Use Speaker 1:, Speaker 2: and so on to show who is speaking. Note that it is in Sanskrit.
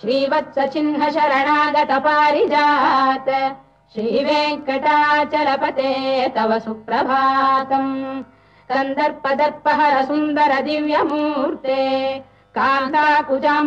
Speaker 1: श्रीवत्स चिह्न शरणागत पारिजात श्रीवेङ्कटाचलपते तव सुप्रभातम् कन्दर्पदर्पहर सुन्दर दिव्यमूर्ते कान्ताकुजाम्